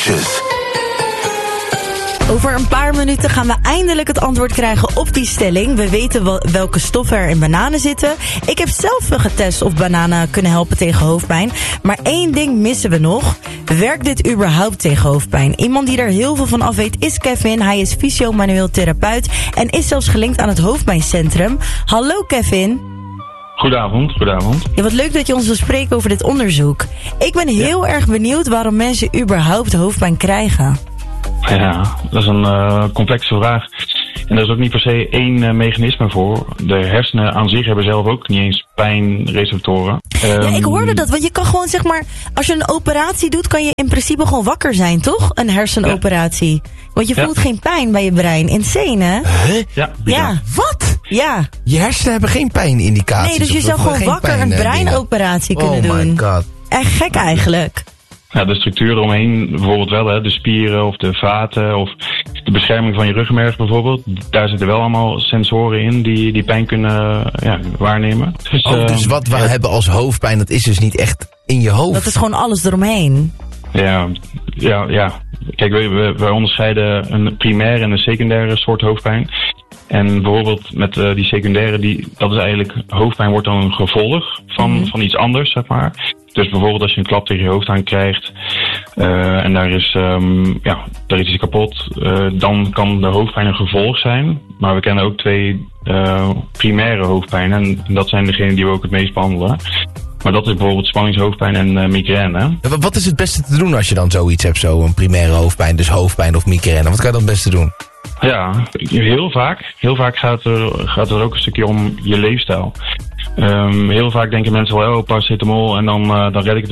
bitches. Over een paar minuten gaan we eindelijk het antwoord krijgen op die stelling. We weten welke stoffen er in bananen zitten. Ik heb zelf getest of bananen kunnen helpen tegen hoofdpijn. Maar één ding missen we nog. Werkt dit überhaupt tegen hoofdpijn? Iemand die er heel veel van af weet is Kevin. Hij is fysio-manueel therapeut en is zelfs gelinkt aan het hoofdpijncentrum. Hallo Kevin. Goedenavond. Ja, wat leuk dat je ons wil spreken over dit onderzoek. Ik ben heel erg benieuwd waarom mensen überhaupt hoofdpijn krijgen. Ja, dat is een complexe vraag. En daar is ook niet per se één mechanisme voor. De hersenen aan zich hebben zelf ook niet eens pijnreceptoren. Ja, ik hoorde dat, want je kan gewoon zeg maar, als je een operatie doet, kan je in principe gewoon wakker zijn, toch? Een hersenoperatie. Want je voelt geen pijn bij je brein. Insane, hè? Huh? Ja. Wat? Ja. Je hersenen hebben geen pijnindicaties. Nee, dus je zou gewoon wakker een breinoperatie kunnen doen. Oh my god. Echt gek eigenlijk. Ja, de structuur eromheen bijvoorbeeld wel, hè, de spieren of de vaten of de bescherming van je ruggenmerg bijvoorbeeld. Daar zitten wel allemaal sensoren in die pijn kunnen waarnemen. Dus wat we hebben als hoofdpijn, dat is dus niet echt in je hoofd? Dat is gewoon alles eromheen. Ja. Kijk, we onderscheiden een primaire en een secundaire soort hoofdpijn. En bijvoorbeeld met die secundaire, dat is eigenlijk, hoofdpijn wordt dan een gevolg van iets anders, zeg maar. Dus bijvoorbeeld als je een klap tegen je hoofd aan krijgt en daar is iets kapot, dan kan de hoofdpijn een gevolg zijn. Maar we kennen ook twee primaire hoofdpijnen en dat zijn degenen die we ook het meest behandelen. Maar dat is bijvoorbeeld spanningshoofdpijn en migraine. Wat is het beste te doen als je dan zoiets hebt, zo'n primaire hoofdpijn, dus hoofdpijn of migraine? Wat kan je dan het beste doen? Ja, heel vaak gaat er ook een stukje om je leefstijl. Heel vaak denken mensen wel, paracetamol en dan red ik het